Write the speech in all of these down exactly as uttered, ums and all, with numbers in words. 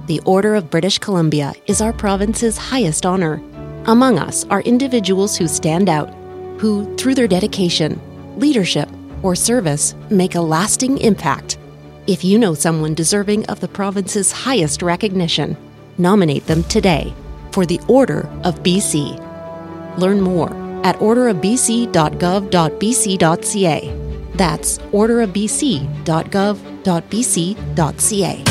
The Order of British Columbia is our province's highest honor. Among us are individuals who stand out, who, through their dedication, leadership, or service, make a lasting impact. If you know someone deserving of the province's highest recognition, nominate them today for the Order of B C. Learn more at order of b c dot gov dot b c dot c a. That's order of b c dot gov dot b c dot c a.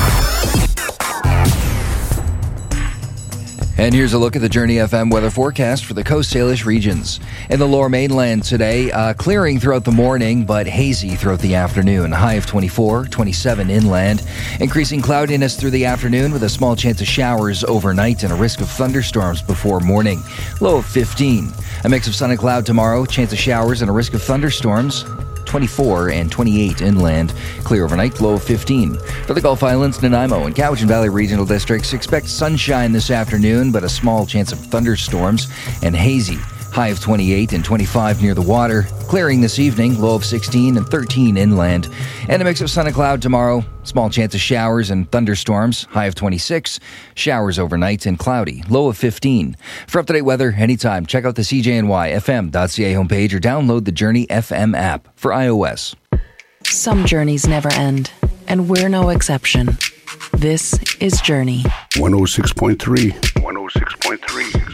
And here's a look at the Journey F M weather forecast for the Coast Salish regions. In the Lower Mainland today, uh, clearing throughout the morning, but hazy throughout the afternoon. High of twenty-four, twenty-seven inland. Increasing cloudiness through the afternoon with a small chance of showers overnight and a risk of thunderstorms before morning. Low of fifteen. A mix of sun and cloud tomorrow. Chance of showers and a risk of thunderstorms. twenty-four and twenty-eight inland. Clear overnight, low of fifteen. For the Gulf Islands, Nanaimo and Cowichan Valley regional districts, expect sunshine this afternoon, but a small chance of thunderstorms and hazy. High of twenty-eight and twenty-five near the water. Clearing this evening, low of sixteen and thirteen inland. And a mix of sun and cloud tomorrow. Small chance of showers and thunderstorms. High of twenty-six. Showers overnight and cloudy. Low of fifteen. For up-to-date weather anytime, check out the C J N Y F M dot C A homepage or download the Journey F M app for iOS. Some journeys never end, and we're no exception. This is Journey. one oh six point three. one oh six point three.